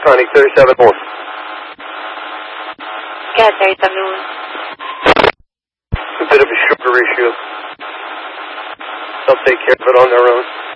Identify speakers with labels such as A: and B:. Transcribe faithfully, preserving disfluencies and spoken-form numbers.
A: Connie, thirty-seven one.
B: Yeah, thirty-seven one.
A: A bit of a sugar issue. They'll take care of it on their own.